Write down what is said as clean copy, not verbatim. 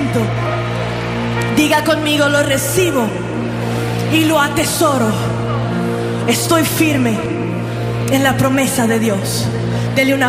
momento, diga conmigo: lo recibo y lo atesoro. Estoy firme en la promesa de Dios. Dele una